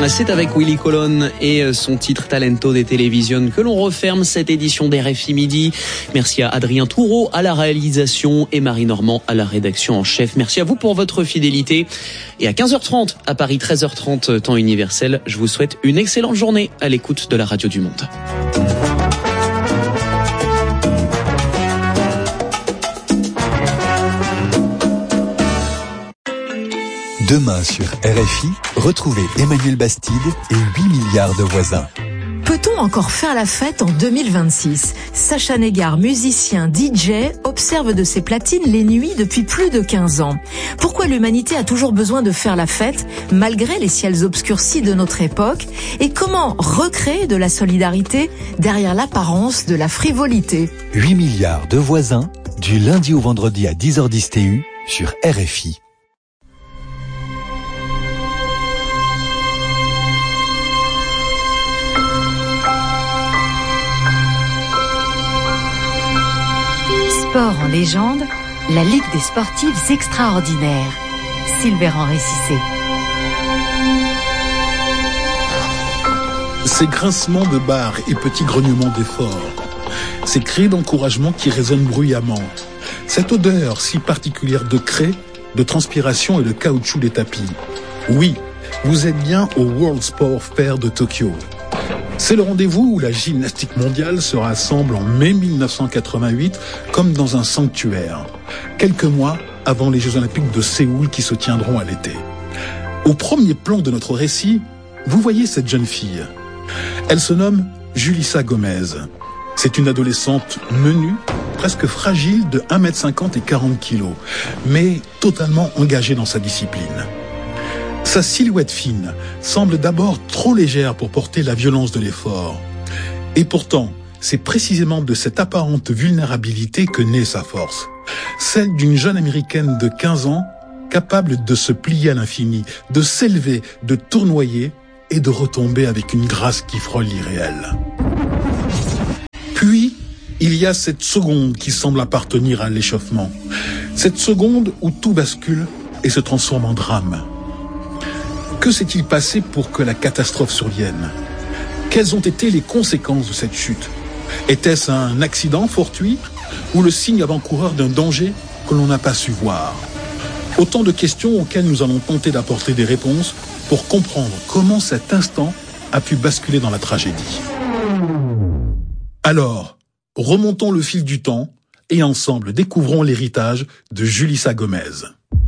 C'est avec Willy Colon et son titre Talento de Télévision que l'on referme cette édition d'RFI Midi. Merci à Adrien Toureau à la réalisation et Marie Normand à la rédaction en chef. Merci à vous pour votre fidélité. Et à 15h30, à Paris, 13h30, temps universel, je vous souhaite une excellente journée à l'écoute de la Radio du Monde. Demain sur RFI, retrouvez Emmanuel Bastide et 8 milliards de voisins. Peut-on encore faire la fête en 2026 ? Sacha Negard, musicien, DJ, observe de ses platines les nuits depuis plus de 15 ans. Pourquoi l'humanité a toujours besoin de faire la fête, malgré les ciels obscurcis de notre époque ? Et comment recréer de la solidarité derrière l'apparence de la frivolité ? 8 milliards de voisins, du lundi au vendredi à 10h10 TU sur RFI. Sport en légende, la Ligue des sportives extraordinaires. Sylvain Récissé. Ces grincements de barres et petits grognements d'efforts, ces cris d'encouragement qui résonnent bruyamment, cette odeur si particulière de craie, de transpiration et de caoutchouc des tapis. Oui, vous êtes bien au World Sport Fair de Tokyo. C'est le rendez-vous où la gymnastique mondiale se rassemble en mai 1988 comme dans un sanctuaire, quelques mois avant les Jeux Olympiques de Séoul qui se tiendront à l'été. Au premier plan de notre récit, vous voyez cette jeune fille. Elle se nomme Julissa Gomez. C'est une adolescente menue, presque fragile, de 1m50 et 40 kg, mais totalement engagée dans sa discipline. Sa silhouette fine semble d'abord trop légère pour porter la violence de l'effort. Et pourtant, c'est précisément de cette apparente vulnérabilité que naît sa force. Celle d'une jeune américaine de 15 ans, capable de se plier à l'infini, de s'élever, de tournoyer et de retomber avec une grâce qui frôle l'irréel. Puis, il y a cette seconde qui semble appartenir à l'échauffement. Cette seconde où tout bascule et se transforme en drame. Que s'est-il passé pour que la catastrophe survienne ? Quelles ont été les conséquences de cette chute ? Était-ce un accident fortuit ou le signe avant-coureur d'un danger que l'on n'a pas su voir ? Autant de questions auxquelles nous allons tenter d'apporter des réponses pour comprendre comment cet instant a pu basculer dans la tragédie. Alors, remontons le fil du temps et ensemble découvrons l'héritage de Julissa Gomez.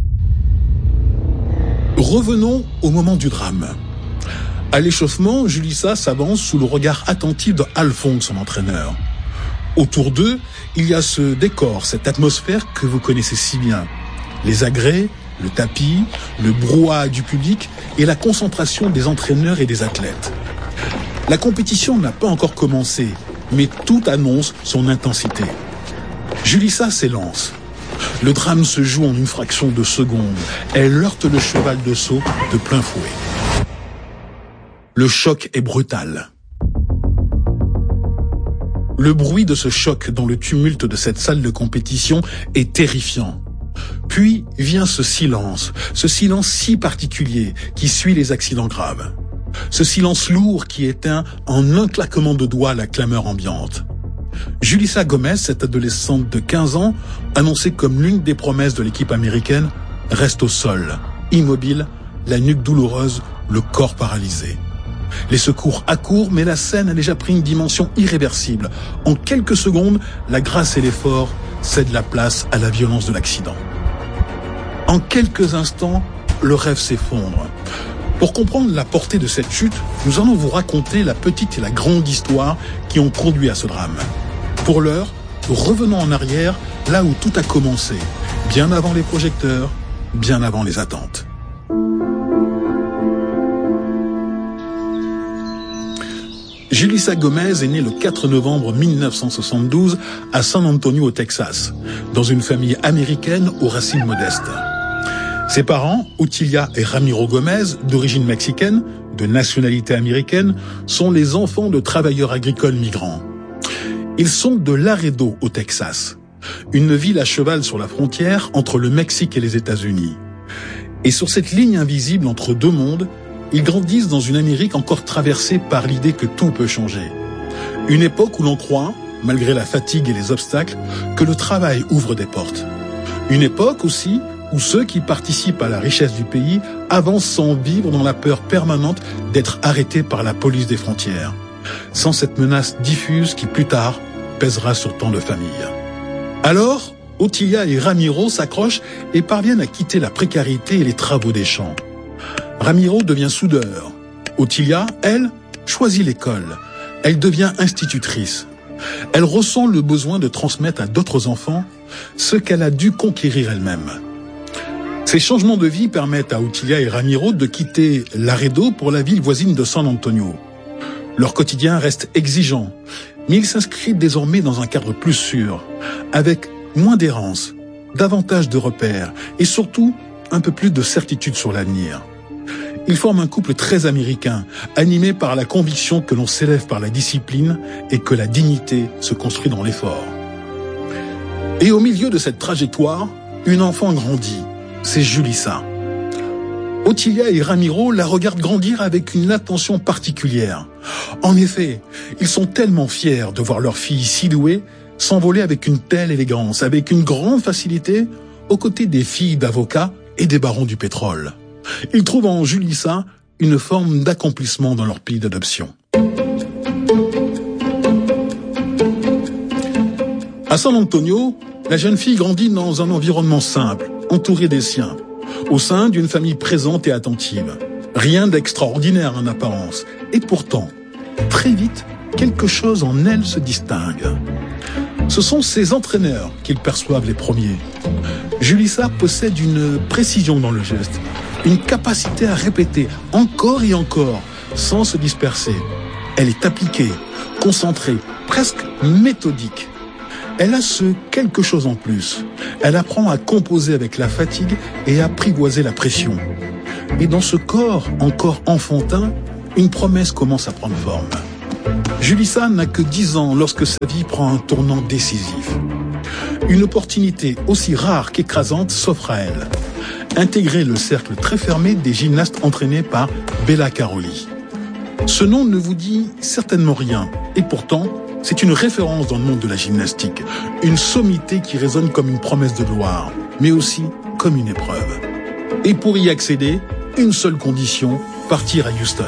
Revenons au moment du drame. À l'échauffement, Julissa s'avance sous le regard attentif de Alphonse, son entraîneur. Autour d'eux, il y a ce décor, cette atmosphère que vous connaissez si bien. Les agrès, le tapis, le brouhaha du public et la concentration des entraîneurs et des athlètes. La compétition n'a pas encore commencé, mais tout annonce son intensité. Julissa s'élance. Le drame se joue en une fraction de seconde. Elle heurte le cheval de saut de plein fouet. Le choc est brutal. Le bruit de ce choc dans le tumulte de cette salle de compétition est terrifiant. Puis vient ce silence si particulier qui suit les accidents graves. Ce silence lourd qui éteint en un claquement de doigts la clameur ambiante. Julissa Gomez, cette adolescente de 15 ans, annoncée comme l'une des promesses de l'équipe américaine, reste au sol, immobile, la nuque douloureuse, le corps paralysé. Les secours accourent, mais la scène a déjà pris une dimension irréversible. En quelques secondes, la grâce et l'effort cèdent la place à la violence de l'accident. En quelques instants, le rêve s'effondre. Pour comprendre la portée de cette chute, nous allons vous raconter la petite et la grande histoire qui ont conduit à ce drame. Pour l'heure, revenons en arrière, là où tout a commencé, bien avant les projecteurs, bien avant les attentes. Julissa Gomez est née le 4 novembre 1972 à San Antonio au Texas, dans une famille américaine aux racines modestes. Ses parents, Utilia et Ramiro Gomez, d'origine mexicaine, de nationalité américaine, sont les enfants de travailleurs agricoles migrants. Ils sont de Laredo au Texas, une ville à cheval sur la frontière entre le Mexique et les États-Unis. Et sur cette ligne invisible entre deux mondes, Ils grandissent dans une Amérique encore traversée par l'idée que tout peut changer. Une époque où l'on croit, malgré la fatigue et les obstacles, que le travail ouvre des portes. Une époque aussi où ceux qui participent à la richesse du pays avancent sans vivre dans la peur permanente d'être arrêtés par la police des frontières, sans cette menace diffuse qui plus tard pèsera sur tant de familles. Alors, Otilia et Ramiro s'accrochent et parviennent à quitter la précarité et les travaux des champs. Ramiro devient soudeur. Otilia, elle, choisit l'école. Elle devient institutrice. Elle ressent le besoin de transmettre à d'autres enfants ce qu'elle a dû conquérir elle-même. Ces changements de vie permettent à Otilia et Ramiro de quitter Laredo pour la ville voisine de San Antonio. Leur quotidien reste exigeant, mais ils s'inscrivent désormais dans un cadre plus sûr, avec moins d'errance, davantage de repères et surtout un peu plus de certitude sur l'avenir. Ils forment un couple très américain, animé par la conviction que l'on s'élève par la discipline et que la dignité se construit dans l'effort. Et au milieu de cette trajectoire, une enfant grandit, c'est Julissa. Otilia et Ramiro la regardent grandir avec une attention particulière. En effet, ils sont tellement fiers de voir leur fille si douée s'envoler avec une telle élégance, avec une grande facilité, aux côtés des filles d'avocats et des barons du pétrole. Ils trouvent en Julissa une forme d'accomplissement dans leur pays d'adoption. À San Antonio, la jeune fille grandit dans un environnement simple, entourée des siens, au sein d'une famille présente et attentive. Rien d'extraordinaire en apparence. Et pourtant, très vite, quelque chose en elle se distingue. Ce sont ses entraîneurs qu'ils perçoivent les premiers. Julissa possède une précision dans le geste, une capacité à répéter encore et encore, sans se disperser. Elle est appliquée, concentrée, presque méthodique. Elle a ce quelque chose en plus. Elle apprend à composer avec la fatigue et à apprivoiser la pression. Et dans ce corps encore enfantin, une promesse commence à prendre forme. Julissa n'a que 10 ans lorsque sa vie prend un tournant décisif. Une opportunité aussi rare qu'écrasante s'offre à elle. Intégrer le cercle très fermé des gymnastes entraînés par Bela Karolyi. Ce nom ne vous dit certainement rien, et pourtant, c'est une référence dans le monde de la gymnastique, une sommité qui résonne comme une promesse de gloire, mais aussi comme une épreuve. Et pour y accéder, une seule condition, partir à Houston.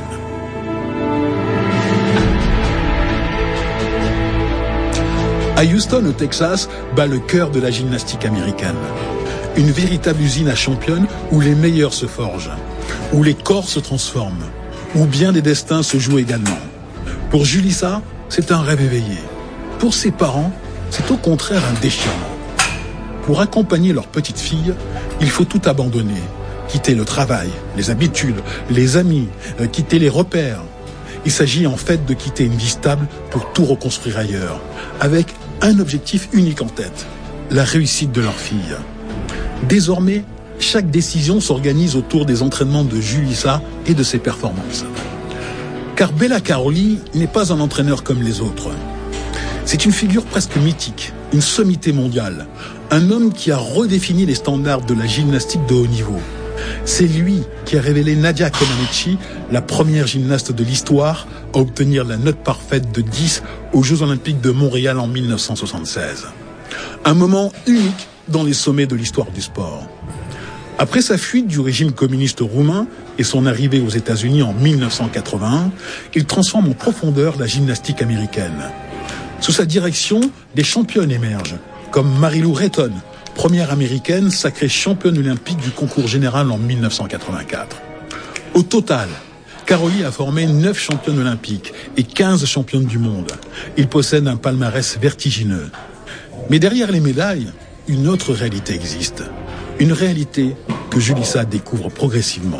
À Houston, au Texas, bat le cœur de la gymnastique américaine. Une véritable usine à championnes où les meilleurs se forgent, où les corps se transforment, où bien des destins se jouent également. Pour Julissa, c'est un rêve éveillé. Pour ses parents, c'est au contraire un déchirement. Pour accompagner leur petite fille, il faut tout abandonner. Quitter le travail, les habitudes, les amis, quitter les repères. Il s'agit en fait de quitter une vie stable pour tout reconstruire ailleurs, avec un objectif unique en tête, la réussite de leur fille. Désormais, chaque décision s'organise autour des entraînements de Julissa et de ses performances. Car Bela Karolyi n'est pas un entraîneur comme les autres. C'est une figure presque mythique, une sommité mondiale, un homme qui a redéfini les standards de la gymnastique de haut niveau. C'est lui qui a révélé Nadia Comaneci, la première gymnaste de l'histoire à obtenir la note parfaite de 10 aux Jeux Olympiques de Montréal en 1976. Un moment unique dans les sommets de l'histoire du sport. Après sa fuite du régime communiste roumain et son arrivée aux États-Unis en 1981, il transforme en profondeur la gymnastique américaine. Sous sa direction, des championnes émergent, comme Marilou Retton, première américaine sacrée championne olympique du concours général en 1984. Au total, Karolyi a formé 9 championnes olympiques et 15 championnes du monde. Il possède un palmarès vertigineux. Mais derrière les médailles, une autre réalité existe. Une réalité que Julissa découvre progressivement.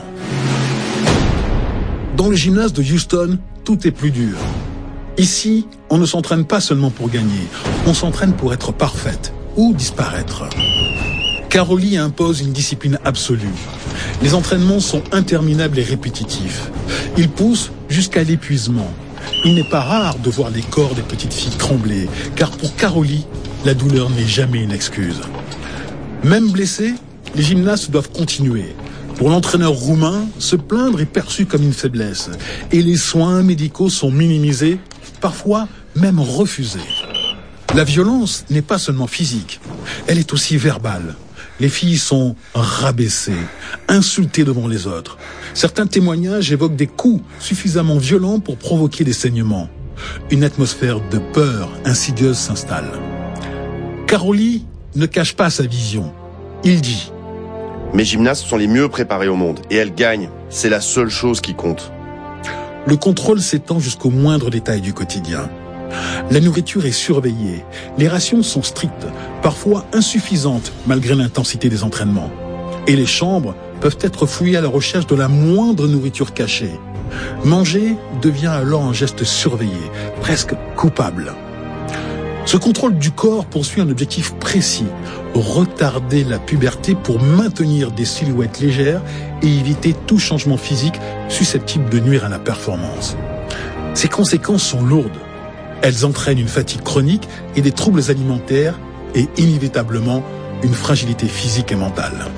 Dans le gymnase de Houston, tout est plus dur. Ici, on ne s'entraîne pas seulement pour gagner, on s'entraîne pour être parfaite ou disparaître. Karolyi impose une discipline absolue. Les entraînements sont interminables et répétitifs. Ils poussent jusqu'à l'épuisement. Il n'est pas rare de voir les corps des petites filles trembler, car pour Karolyi, la douleur n'est jamais une excuse. Même blessés, les gymnastes doivent continuer, Pour l'entraîneur roumain, se plaindre est perçu comme une faiblesse et les soins médicaux sont minimisés, parfois même refusés. La violence n'est pas seulement physique, elle est aussi verbale. Les filles sont rabaissées, insultées devant les autres. Certains témoignages évoquent des coups suffisamment violents pour provoquer des saignements. Une atmosphère de peur insidieuse s'installe. Károly ne cache pas sa vision. Il dit: mes gymnastes sont les mieux préparés au monde et elles gagnent. C'est la seule chose qui compte. Le contrôle s'étend jusqu'au moindre détail du quotidien. La nourriture est surveillée, les rations sont strictes, parfois insuffisantes malgré l'intensité des entraînements. Et les chambres peuvent être fouillées à la recherche de la moindre nourriture cachée. Manger devient alors un geste surveillé, presque coupable. Ce contrôle du corps poursuit un objectif précis, retarder la puberté pour maintenir des silhouettes légères et éviter tout changement physique susceptible de nuire à la performance. Ces conséquences sont lourdes. Elles entraînent une fatigue chronique et des troubles alimentaires et inévitablement une fragilité physique et mentale.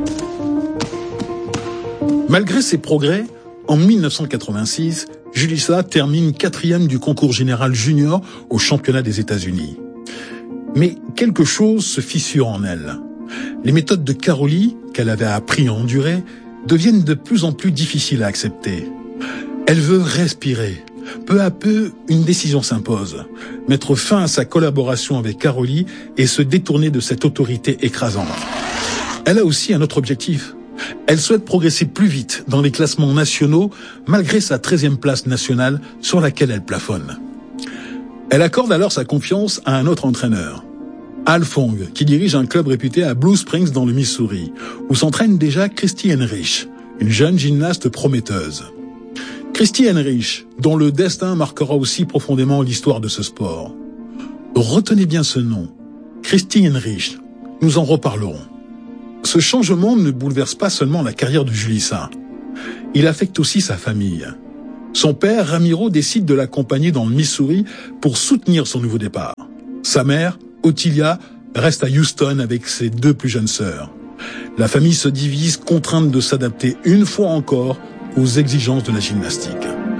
Malgré ces progrès, en 1986, Julissa termine 4e du concours général junior au championnat des États-Unis. Mais quelque chose se fissure en elle. Les méthodes de Károly, qu'elle avait appris à endurer, deviennent de plus en plus difficiles à accepter. Elle veut respirer. Peu à peu, une décision s'impose. Mettre fin à sa collaboration avec Károly et se détourner de cette autorité écrasante. Elle a aussi un autre objectif. Elle souhaite progresser plus vite dans les classements nationaux malgré sa 13e place nationale sur laquelle elle plafonne. Elle accorde alors sa confiance à un autre entraîneur, Al Fong, qui dirige un club réputé à Blue Springs dans le Missouri, où s'entraîne déjà Christy Henrich, une jeune gymnaste prometteuse. Christy Henrich, dont le destin marquera aussi profondément l'histoire de ce sport. Retenez bien ce nom, Christy Henrich, nous en reparlerons. Ce changement ne bouleverse pas seulement la carrière de Julissa. Il affecte aussi sa famille. Son père, Ramiro, décide de l'accompagner dans le Missouri pour soutenir son nouveau départ. Sa mère, Ottilia, reste à Houston avec ses 2 plus jeunes sœurs. La famille se divise, contrainte de s'adapter une fois encore aux exigences de la gymnastique.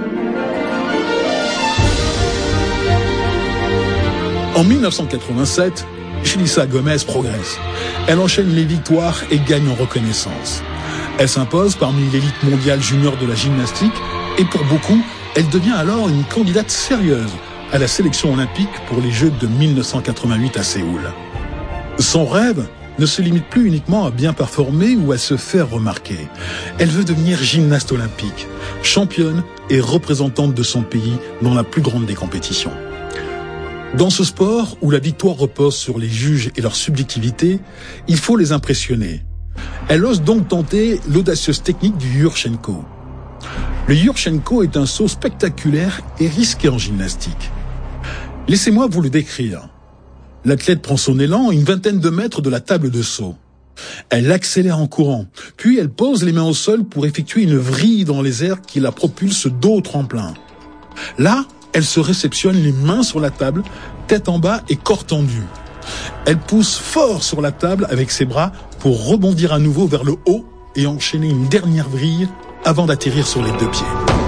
En 1987, Julissa Gomez progresse. Elle enchaîne les victoires et gagne en reconnaissance. Elle s'impose parmi l'élite mondiale junior de la gymnastique et pour beaucoup, elle devient alors une candidate sérieuse à la sélection olympique pour les Jeux de 1988 à Séoul. Son rêve ne se limite plus uniquement à bien performer ou à se faire remarquer. Elle veut devenir gymnaste olympique, championne et représentante de son pays dans la plus grande des compétitions. Dans ce sport, où la victoire repose sur les juges et leur subjectivité, il faut les impressionner. Elle ose donc tenter l'audacieuse technique du Yurchenko. Le Yurchenko est un saut spectaculaire et risqué en gymnastique. Laissez-moi vous le décrire. L'athlète prend son élan à une vingtaine de mètres de la table de saut. Elle accélère en courant, puis elle pose les mains au sol pour effectuer une vrille dans les airs qui la propulse dos au tremplin. Là, elle se réceptionne les mains sur la table, tête en bas et corps tendu. Elle pousse fort sur la table avec ses bras pour rebondir à nouveau vers le haut et enchaîner une dernière vrille avant d'atterrir sur les 2 pieds.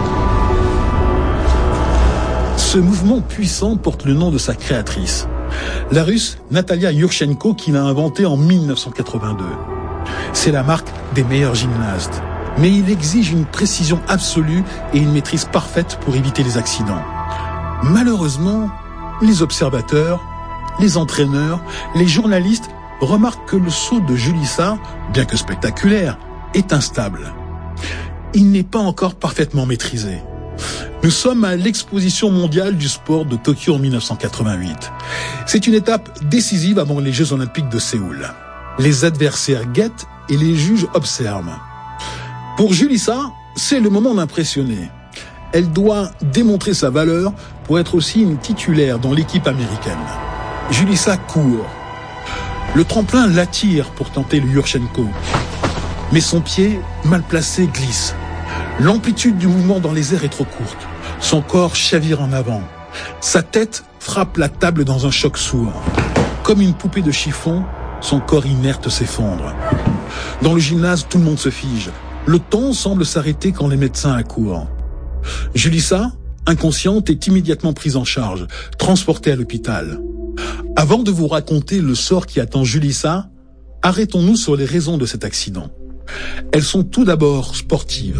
Ce mouvement puissant porte le nom de sa créatrice, la Russe Natalia Yurchenko, qui l'a inventé en 1982. C'est la marque des meilleurs gymnastes, mais il exige une précision absolue et une maîtrise parfaite pour éviter les accidents. Malheureusement, les observateurs, les entraîneurs, les journalistes remarquent que le saut de Julissa, bien que spectaculaire, est instable. Il n'est pas encore parfaitement maîtrisé. Nous sommes à l'exposition mondiale du sport de Tokyo en 1988. C'est une étape décisive avant les Jeux olympiques de Séoul. Les adversaires guettent et les juges observent. Pour Julissa, c'est le moment d'impressionner. Elle doit démontrer sa valeur pour être aussi une titulaire dans l'équipe américaine. Julissa court. Le tremplin l'attire pour tenter le Yurchenko. Mais son pied, mal placé, glisse. L'amplitude du mouvement dans les airs est trop courte. Son corps chavire en avant. Sa tête frappe la table dans un choc sourd. Comme une poupée de chiffon, son corps inerte s'effondre. Dans le gymnase, tout le monde se fige. Le temps semble s'arrêter quand les médecins accourent. Julissa, inconsciente, est immédiatement prise en charge, transportée à l'hôpital. Avant de vous raconter le sort qui attend Julissa, arrêtons-nous sur les raisons de cet accident. Elles sont tout d'abord sportives.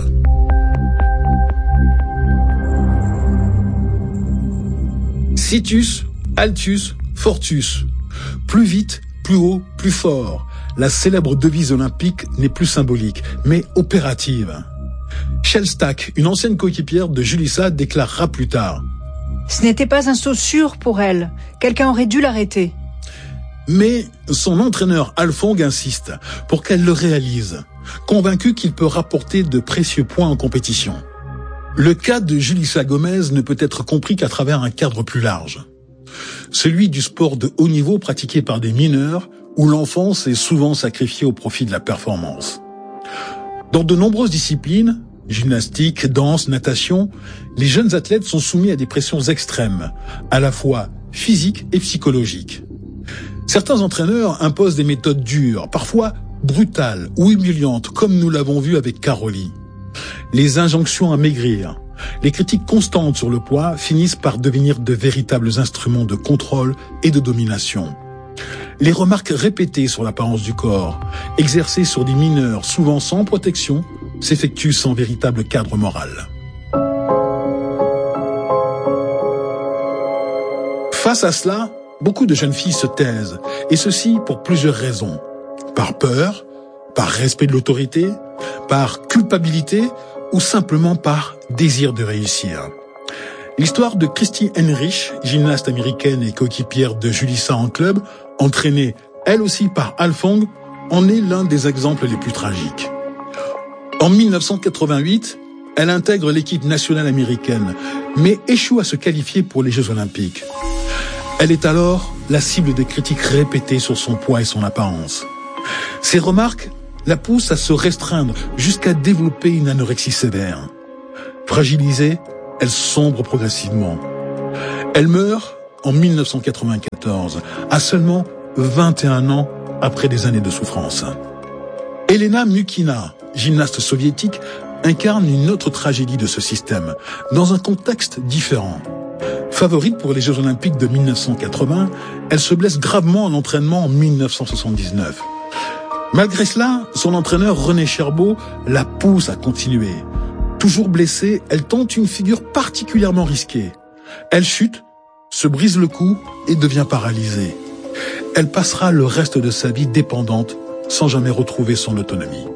Situs, altus, fortus. Plus vite, plus haut, plus fort. La célèbre devise olympique n'est plus symbolique, mais opérative. Shellstack, une ancienne coéquipière de Julissa, déclarera plus tard: Ce n'était pas un saut sûr pour elle. Quelqu'un aurait dû l'arrêter. Mais son entraîneur Alphong insiste pour qu'elle le réalise, convaincu qu'il peut rapporter de précieux points en compétition. Le cas de Julissa Gomez ne peut être compris qu'à travers un cadre plus large. Celui du sport de haut niveau pratiqué par des mineurs, où l'enfance est souvent sacrifiée au profit de la performance. Dans de nombreuses disciplines, gymnastique, danse, natation, les jeunes athlètes sont soumis à des pressions extrêmes, à la fois physiques et psychologiques. Certains entraîneurs imposent des méthodes dures, parfois brutales ou humiliantes, comme nous l'avons vu avec Caroli. Les injonctions à maigrir, les critiques constantes sur le poids finissent par devenir de véritables instruments de contrôle et de domination. Les remarques répétées sur l'apparence du corps, exercées sur des mineurs souvent sans protection, s'effectuent sans véritable cadre moral. Face à cela, beaucoup de jeunes filles se taisent, et ceci pour plusieurs raisons. Par peur, par respect de l'autorité, par culpabilité ou simplement par désir de réussir. L'histoire de Christy Henrich, gymnaste américaine et coéquipière de Julissa en club, entraînée elle aussi par Alphong, en est l'un des exemples les plus tragiques. En 1988, elle intègre l'équipe nationale américaine, mais échoue à se qualifier pour les Jeux Olympiques. Elle est alors la cible des critiques répétées sur son poids et son apparence. Ces remarques la poussent à se restreindre jusqu'à développer une anorexie sévère. Fragilisée, elle sombre progressivement. Elle meurt en 1994, à seulement 21 ans après des années de souffrance. Elena Mukina, gymnaste soviétique, incarne une autre tragédie de ce système, dans un contexte différent. Favorite pour les Jeux Olympiques de 1980, elle se blesse gravement en entraînement en 1979. Malgré cela, son entraîneur René Cherbaud la pousse à continuer. Toujours blessée, elle tente une figure particulièrement risquée. Elle chute, se brise le cou et devient paralysée. Elle passera le reste de sa vie dépendante, sans jamais retrouver son autonomie.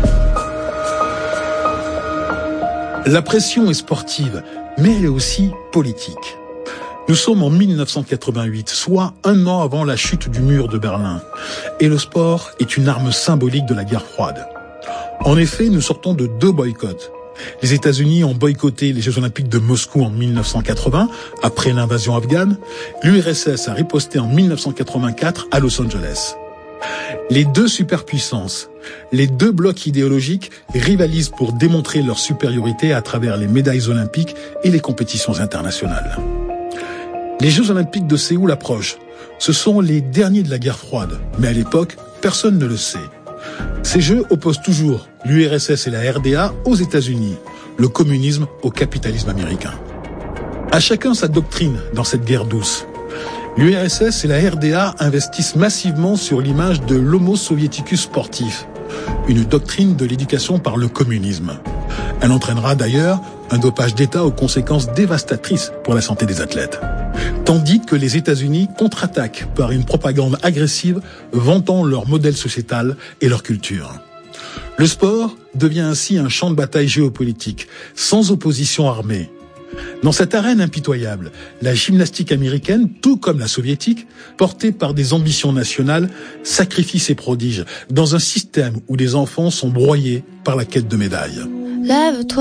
La pression est sportive, mais elle est aussi politique. Nous sommes en 1988, soit un an avant la chute du mur de Berlin. Et le sport est une arme symbolique de la guerre froide. En effet, nous sortons de 2 boycotts. Les États-Unis ont boycotté les Jeux Olympiques de Moscou en 1980, après l'invasion afghane. L'URSS a riposté en 1984 à Los Angeles. Les 2 superpuissances, les 2 blocs idéologiques rivalisent pour démontrer leur supériorité à travers les médailles olympiques et les compétitions internationales. Les Jeux Olympiques de Séoul approchent. Ce sont les derniers de la guerre froide, mais à l'époque, personne ne le sait. Ces Jeux opposent toujours l'URSS et la RDA aux États-Unis, le communisme au capitalisme américain. À chacun sa doctrine dans cette guerre douce. L'URSS et la RDA investissent massivement sur l'image de l'homo soviéticus sportif, une doctrine de l'éducation par le communisme. Elle entraînera d'ailleurs un dopage d'État aux conséquences dévastatrices pour la santé des athlètes. Tandis que les États-Unis contre-attaquent par une propagande agressive vantant leur modèle sociétal et leur culture. Le sport devient ainsi un champ de bataille géopolitique, sans opposition armée. Dans cette arène impitoyable, la gymnastique américaine, tout comme la soviétique, portée par des ambitions nationales, sacrifie ses prodiges dans un système où les enfants sont broyés par la quête de médailles. Lève-toi.